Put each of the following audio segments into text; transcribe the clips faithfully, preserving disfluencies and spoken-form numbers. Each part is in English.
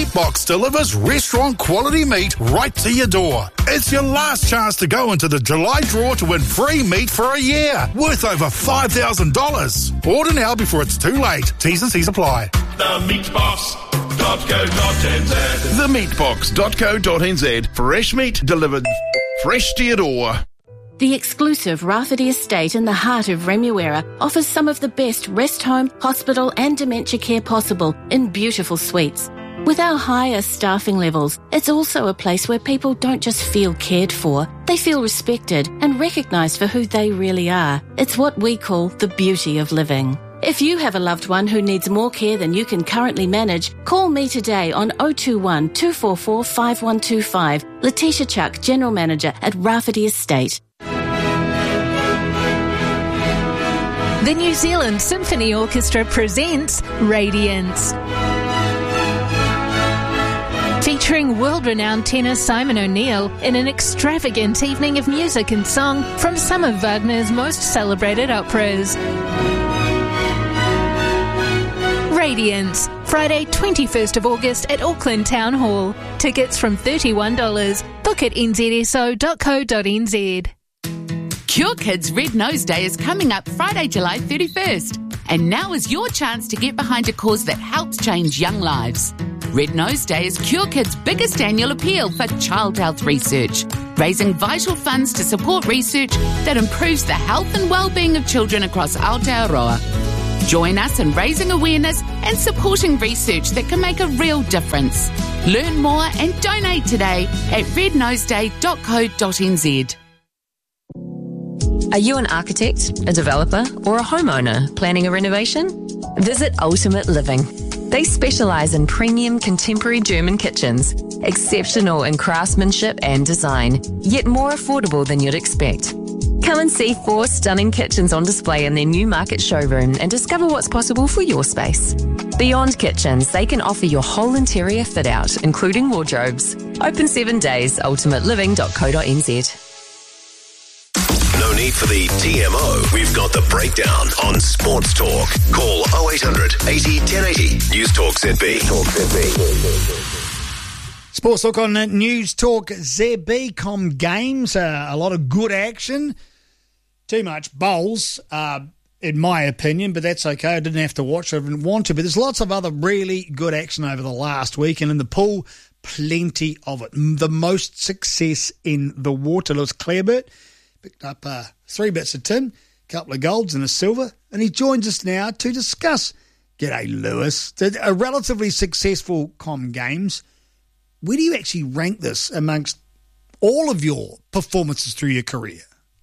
Meatbox delivers restaurant-quality meat right to your door. It's your last chance to go into the July draw to win free meat for a year, worth over five thousand dollars. Order now before it's too late. T's and C's apply. The meatbox dot co dot n z. the meatbox dot co dot n z. Fresh meat delivered fresh to your door. The exclusive Rafferty Estate in the heart of Remuera offers some of the best rest home, hospital and dementia care possible in beautiful suites. With our higher staffing levels, it's also a place where people don't just feel cared for, they feel respected and recognised for who they really are. It's what we call the beauty of living. If you have a loved one who needs more care than you can currently manage, call me today on oh two one, two four four, five one two five. Letitia Chuck, General Manager at Rafferty Estate. The New Zealand Symphony Orchestra presents Radiance. Featuring world-renowned tenor Simon O'Neill in an extravagant evening of music and song from some of Wagner's most celebrated operas. Radiance, Friday twenty-first of August at Auckland Town Hall. Tickets from thirty-one dollars. Book at n z s o dot co dot n z. Cure Kids Red Nose Day is coming up Friday, July thirty-first. And now is your chance to get behind a cause that helps change young lives. Red Nose Day is Cure Kids' biggest annual appeal for child health research, raising vital funds to support research that improves the health and well-being of children across Aotearoa. Join us in raising awareness and supporting research that can make a real difference. Learn more and donate today at red nose day dot co dot n z. Are you an architect, a developer, or a homeowner planning a renovation? Visit Ultimate Living. They specialise in premium contemporary German kitchens, exceptional in craftsmanship and design, yet more affordable than you'd expect. Come and see four stunning kitchens on display in their new market showroom and discover what's possible for your space. Beyond kitchens, they can offer your whole interior fit out, including wardrobes. Open seven days, ultimate living dot co dot n z. No need for the T M O. We've got the breakdown on Sports Talk. Call oh eight hundred eighty ten eighty. News Talk Z B. Talk Z B. Sports Talk on News Talk Z B. Com Games. Uh, a lot of good action. Too much bowls, uh, in my opinion, but that's okay. I didn't have to watch. I didn't want to. But there's lots of other really good action over the last week. And in the pool, plenty of it. The most success in the Waterloo's Clarebert. Picked up uh, three bits of tin, a couple of golds and a silver, and he joins us now to discuss. G'day, Lewis. A relatively successful Com Games. Where do you actually rank this amongst all of your performances through your career?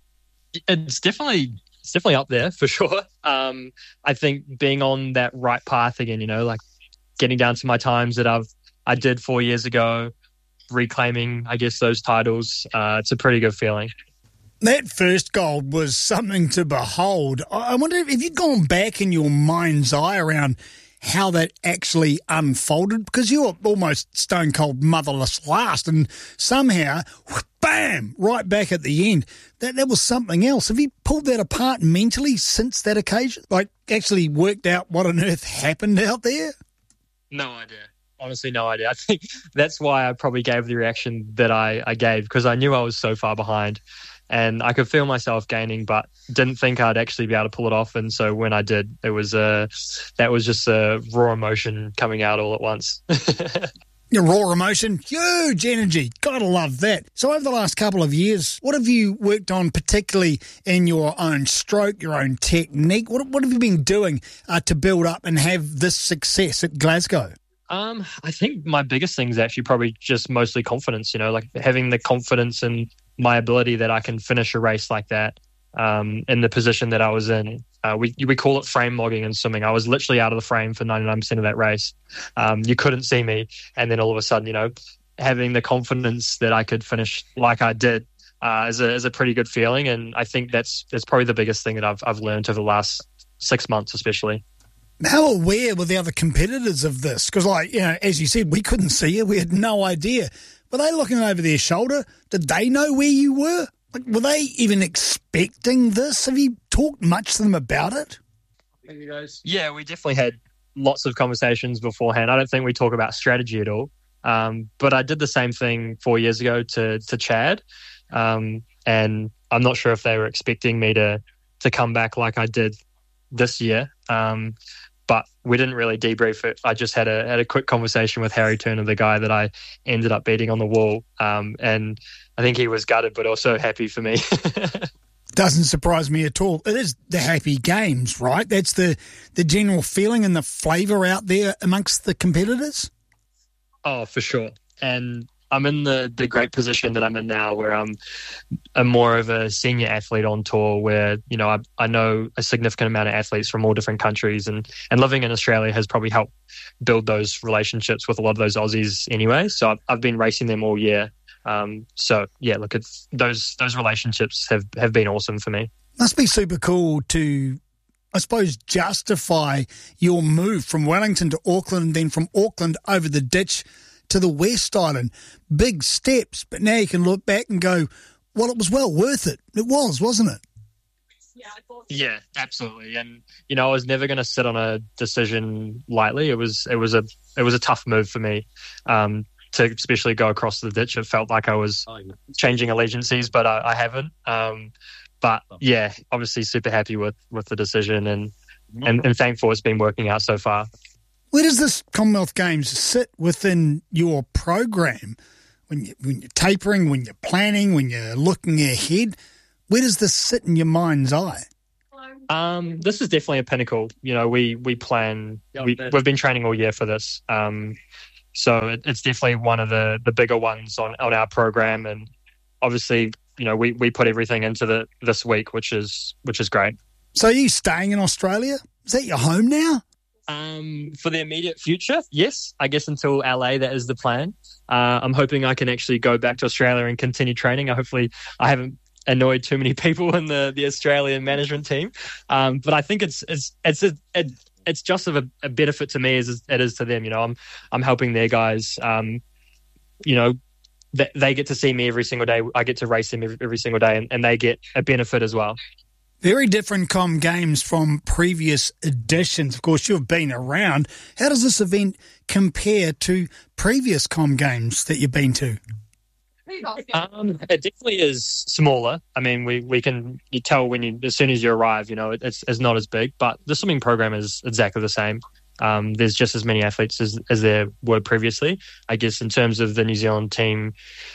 It's definitely it's definitely up there for sure. Um, I think being on that right path again, you know, like getting down to my times that I've I did four years ago, reclaiming, I guess, those titles. Uh, it's a pretty good feeling. That first gold was something to behold. I wonder if you've gone back in your mind's eye around how that actually unfolded, because you were almost stone cold motherless last, and somehow, bam, right back at the end. That that was something else. Have you pulled that apart mentally since that occasion? Like, actually worked out what on earth happened out there? No idea. Honestly, no idea. I think that's why I probably gave the reaction that I, I gave, because I knew I was so far behind. And I could feel myself gaining, but didn't think I'd actually be able to pull it off. And so when I did, it was uh, that was just a raw emotion coming out all at once. Your raw emotion, huge energy. Gotta love that. So over the last couple of years, what have you worked on, particularly in your own stroke, your own technique? What, what have you been doing uh, to build up and have this success at Glasgow? Um, I think my biggest thing is actually probably just mostly confidence, you know, like having the confidence in my ability that I can finish a race like that um, in the position that I was in. Uh, we we call it frame logging in swimming. I was literally out of the frame for ninety-nine percent of that race. Um, you couldn't see me. And then all of a sudden, you know, having the confidence that I could finish like I did uh, is, a, is a pretty good feeling. And I think that's that's probably the biggest thing that I've I've learned over the last six months especially. How aware were the other competitors of this? Because, like, you know, as you said, we couldn't see you. We had no idea. Were they looking over their shoulder? Did they know where you were? Like, were they even expecting this? Have you talked much to them about it? You guys? Yeah, we definitely had lots of conversations beforehand. I don't think we talk about strategy at all. Um, but I did the same thing four years ago to to Chad, um, and I'm not sure if they were expecting me to to come back like I did this year. Um, but we didn't really debrief it. I just had a had a quick conversation with Harry Turner, the guy that I ended up beating on the wall, um, and I think he was gutted, but also happy for me. Doesn't surprise me at all. It is the happy games, right? That's the the general feeling and the flavour out there amongst the competitors. Oh, for sure. And I'm in the, the great position that I'm in now where I'm, I'm more of a senior athlete on tour where, you know, I, I know a significant amount of athletes from all different countries, and, and living in Australia has probably helped build those relationships with a lot of those Aussies anyway. So I've, I've been racing them all year. Um, so, yeah, look, it's, those those relationships have, have been awesome for me. Must be super cool to, I suppose, justify your move from Wellington to Auckland and then from Auckland over the ditch to the West Island. Big steps, but now you can look back and go, well, it was well worth it. It was, wasn't it? Yeah, absolutely. And, you know, I was never going to sit on a decision lightly. It was, it was a, it was a tough move for me, um, to especially go across the ditch. It felt like I was changing allegiances, but I, I haven't. Um, but yeah, obviously super happy with, with the decision and, and, and thankful it's been working out so far. Where does this Commonwealth Games sit within your program? When, you, when you're tapering, when you're planning, when you're looking ahead, where does this sit in your mind's eye? Um, this is definitely a pinnacle. You know, we we plan, we, we've been training all year for this. Um, so it, it's definitely one of the, the bigger ones on, on our program. And obviously, you know, we, we put everything into the this week, which is which is great. So are you staying in Australia? Is that your home now? Um, for the immediate future, yes. I guess until L A, that is the plan. Uh, I'm hoping I can actually go back to Australia and continue training. I hopefully I haven't annoyed too many people in the, the Australian management team. Um, but I think it's it's it's a, it, it's just of a, a benefit to me as it is to them. You know, I'm I'm helping their guys. Um, you know, they, they get to see me every single day. I get to race them every, every single day, and, and they get a benefit as well. Very different Com Games from previous editions. Of course, you've been around. How does this event compare to previous Com Games that you've been to? Um, it definitely is smaller. I mean, we, we can you tell when you as soon as you arrive, you know, it, it's it's not as big. But the swimming program is exactly the same. Um, there's just as many athletes as, as there were previously. I guess in terms of the New Zealand team,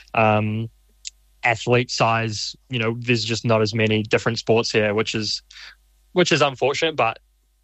um, athlete size, you know, there's just not as many different sports here, which is which is unfortunate. But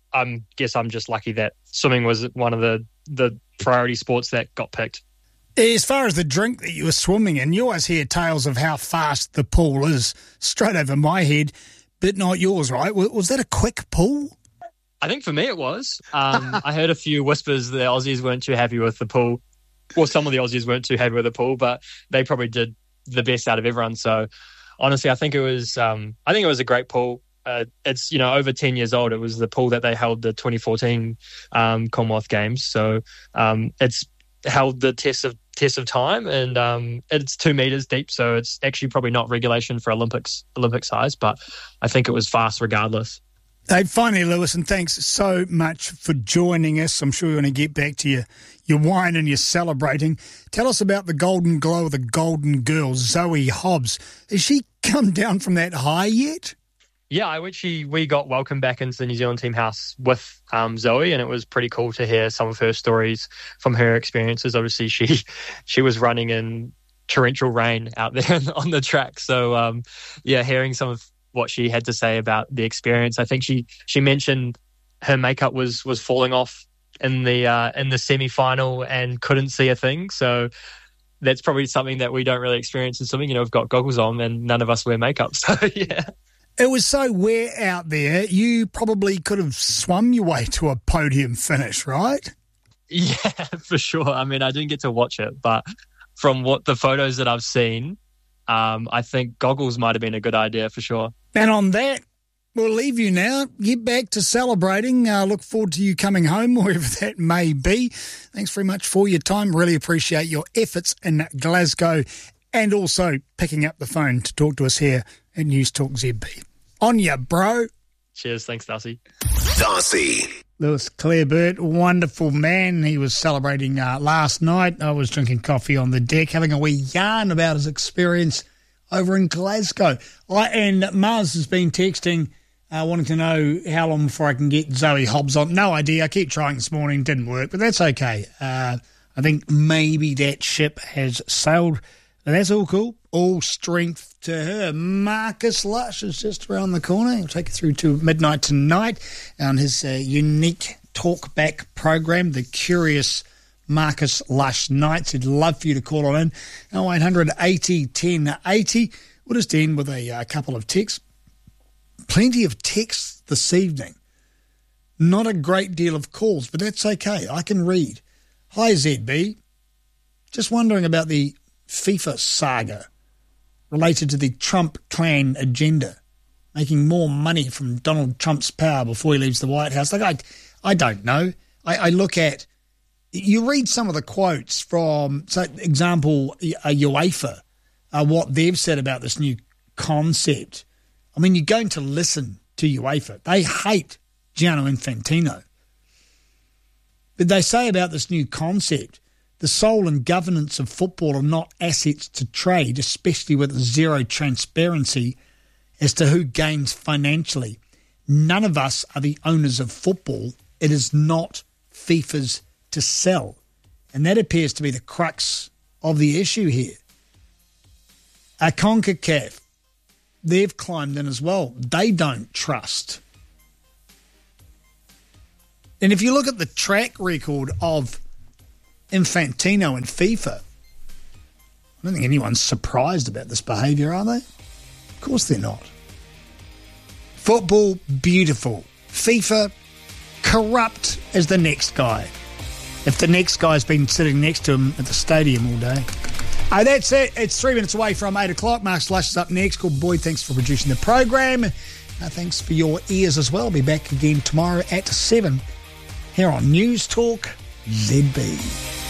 I guess I'm just lucky that swimming was one of the the priority sports that got picked. As far as the drink that you were swimming in, you always hear tales of how fast the pool is, straight over my head, but not yours, right? Was that a quick pool? I think for me it was. Um, I heard a few whispers the Aussies weren't too happy with the pool. Well, some of the Aussies weren't too happy with the pool, but they probably did the best out of everyone. So honestly, I think it was um, I think it was a great pool. Uh, it's, you know, over ten years old. It was the pool that they held the twenty fourteen um, Commonwealth Games. So um, it's held the test of test of time, and um, it's two meters deep. So it's actually probably not regulation for Olympics Olympic size, but I think it was fast regardless. Hey, finally, Lewis, and thanks so much for joining us. I'm sure you're going to get back to your, your wine and your celebrating. Tell us about the golden glow of the golden girl, Zoe Hobbs. Has she come down from that high yet? Yeah, I actually we got welcomed back into the New Zealand team house with um, Zoe, and it was pretty cool to hear some of her stories from her experiences. Obviously, she she was running in torrential rain out there on the track. So, um, yeah, hearing some of what she had to say about the experience. I think she she mentioned her makeup was was falling off in the uh, in the semi-final and couldn't see a thing. So that's probably something that we don't really experience in swimming. You know, we've got goggles on and none of us wear makeup. So yeah. It was so wet out there, you probably could have swum your way to a podium finish, right? Yeah, for sure. I mean, I didn't get to watch it, but from what the photos that I've seen, um, I think goggles might have been a good idea for sure. And on that, we'll leave you now. Get back to celebrating. Uh, look forward to you coming home, wherever that may be. Thanks very much for your time. Really appreciate your efforts in Glasgow and also picking up the phone to talk to us here at News Talk Z B. On ya, bro. Cheers. Thanks, Darcy. Darcy. Lewis Clareburt, wonderful man. He was celebrating uh, last night. I was drinking coffee on the deck, having a wee yarn about his experience over in Glasgow. I, and Mars has been texting, uh, wanting to know how long before I can get Zoe Hobbs on. No idea. I keep trying this morning, didn't work, but that's okay. Uh, I think maybe that ship has sailed. And that's all cool. All strength to her. Marcus Lush is just around the corner. He'll take you through to midnight tonight on his uh, unique talkback program, The Curious Marcus Lush Nights. He'd love for you to call on in. oh eight hundred eighty ten eighty. We'll just end with a uh, couple of texts. Plenty of texts this evening. Not a great deal of calls, but that's okay. I can read. Hi, Z B. Just wondering about the FIFA saga related to the Trump clan agenda, making more money from Donald Trump's power before he leaves the White House. Like, I, I don't know. I, I look at, you read some of the quotes from, so example, uh, UEFA, uh, what they've said about this new concept. I mean, you're going to listen to UEFA. They hate Gianni Infantino. But they say about this new concept, the soul and governance of football are not assets to trade, especially with zero transparency as to who gains financially. None of us are the owners of football. It is not FIFA's to sell. And that appears to be the crux of the issue here. A CONCACAF, they've climbed in as well. They don't trust. And if you look at the track record of Infantino and FIFA, I don't think anyone's surprised about this behaviour, are they? Of course they're not. Football, beautiful. FIFA, corrupt as the next guy. If the next guy's been sitting next to him at the stadium all day. Oh, that's it. It's three minutes away from eight o'clock. Mark Lush is up next. Good boy, thanks for producing the program. Uh, thanks for your ears as well. I'll be back again tomorrow at seven here on News Talk Z B.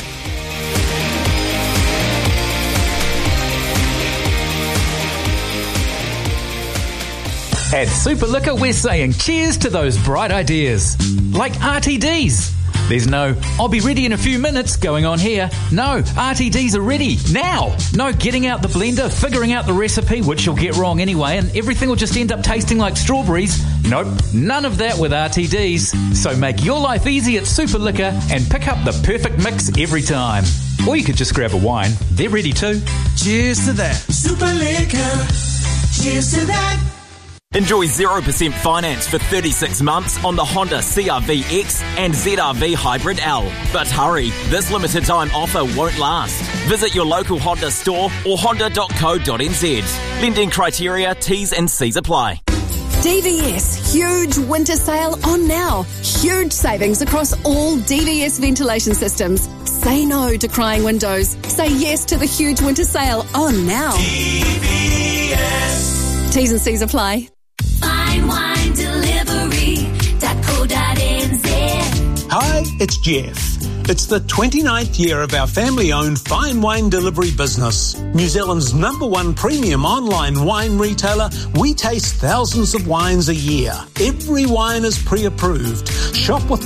At Super Liquor, we're saying cheers to those bright ideas. Like R T Ds. There's no, I'll be ready in a few minutes going on here. No, R T Ds are ready now. No getting out the blender, figuring out the recipe, which you'll get wrong anyway, and everything will just end up tasting like strawberries. Nope, none of that with R T Ds. So make your life easy at Super Liquor and pick up the perfect mix every time. Or you could just grab a wine. They're ready too. Cheers to that. Super Liquor. Cheers to that. Enjoy zero percent finance for thirty-six months on the Honda C R V X and Z R V Hybrid L. But hurry, this limited time offer won't last. Visit your local Honda store or honda dot co dot n z. Lending criteria, T's and C's apply. D V S huge winter sale on now. Huge savings across all D V S ventilation systems. Say no to crying windows. Say yes to the huge winter sale on now. D V S. T's and C's apply. Fine wine delivery dot co dot n z. Hi, it's Jeff. It's the twenty-ninth year of our family-owned fine wine delivery business. New Zealand's number one premium online wine retailer, we taste thousands of wines a year. Every wine is pre-approved. Shop with